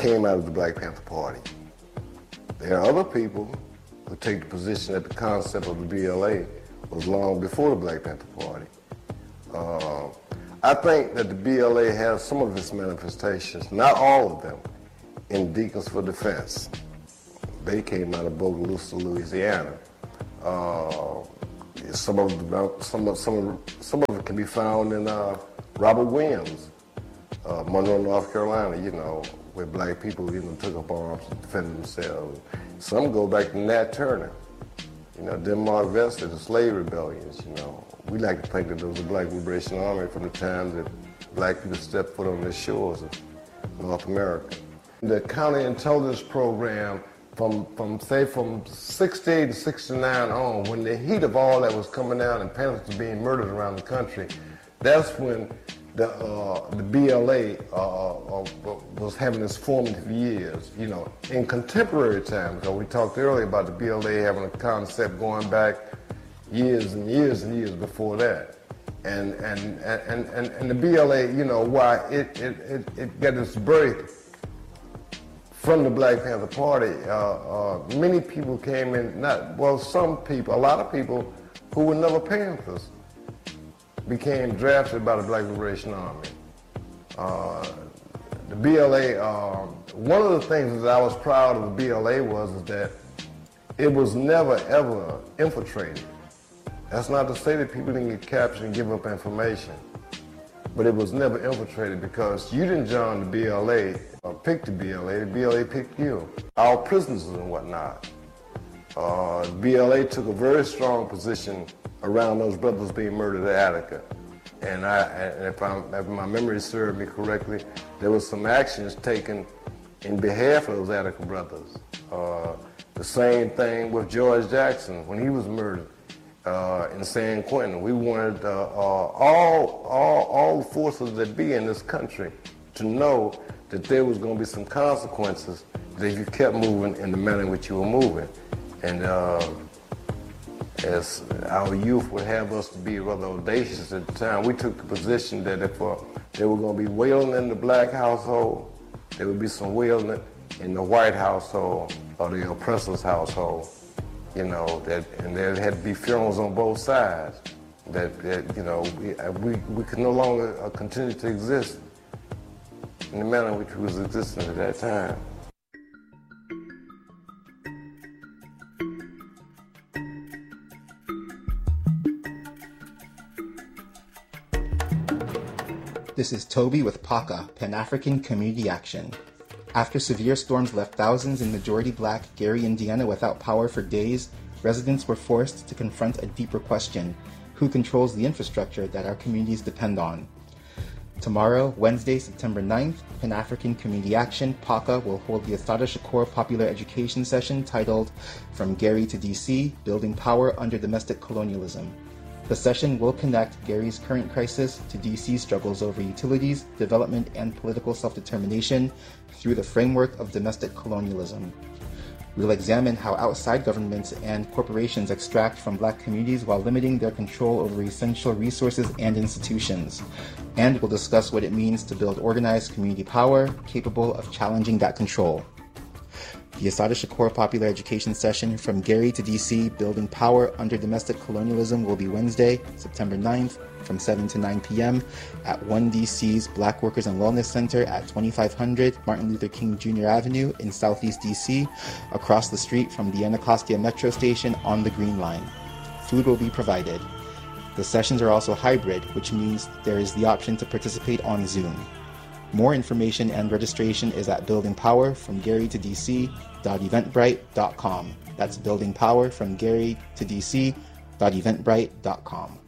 came out of the Black Panther Party. There are other people who take the position that the concept of the BLA was long before the Black Panther Party. I think that the BLA has some of its manifestations, not all of them, in Deacons for Defense. They came out of Bogalusa, Louisiana. Some of it can be found in Robert Williams, Monroe, North Carolina, where black people took up arms to defend themselves. Some go back to Nat Turner, Denmark Vesey, the slave rebellions, We like to think that there was a Black Liberation Army from the time that black people stepped foot on the shores of North America. The counterintelligence program from 68 and 69 on, when the heat of all that was coming out and Panthers were being murdered around the country, that's when the BLA was having its formative years. In contemporary times, because we talked earlier about the BLA having a concept going back years and years and years before that. And the BLA, why it got its birth from the Black Panther Party. Many people came in, some people, a lot of people who were never Panthers became drafted by the Black Liberation Army. The BLA, one of the things that I was proud of the BLA was that it was never ever infiltrated. That's not to say that people didn't get captured and give up information, but it was never infiltrated because you didn't join the BLA or pick the BLA picked you. Our prisoners and whatnot. The BLA took a very strong position around those brothers being murdered at Attica. And if my memory served me correctly, there was some actions taken in behalf of those Attica brothers. The same thing with George Jackson when he was murdered in San Quentin. We wanted all the forces that be in this country to know that there was going to be some consequences that if you kept moving in the manner in which you were moving. And as our youth would have us to be rather audacious at the time, we took the position that if there were going to be wailing in the black household, there would be some wailing in the white household or the oppressor's household. And there had to be funerals on both sides. That we could no longer continue to exist in the manner in which we was existing at that time. This is Toby with PACA, Pan-African Community Action. After severe storms left thousands in majority-black Gary, Indiana without power for days, residents were forced to confront a deeper question: who controls the infrastructure that our communities depend on? Tomorrow, Wednesday, September 9th, Pan-African Community Action, PACA, will hold the Assata Shakur Popular Education Session titled From Gary to DC, Building Power Under Domestic Colonialism. The session will connect Gary's current crisis to DC's struggles over utilities, development, and political self-determination through the framework of domestic colonialism. We'll examine how outside governments and corporations extract from Black communities while limiting their control over essential resources and institutions. And we'll discuss what it means to build organized community power capable of challenging that control. The Assata Shakur Popular Education Session From Gary to DC, Building Power Under Domestic Colonialism will be Wednesday, September 9th from 7 to 9 p.m. at 1DC's Black Workers and Wellness Center at 2500 Martin Luther King Jr. Avenue in Southeast DC, across the street from the Anacostia Metro Station on the Green Line. Food will be provided. The sessions are also hybrid, which means there is the option to participate on Zoom. More information and registration is at Building Power From Gary to DC.eventbrite.com. That's Building Power From Gary to DC.eventbrite.com.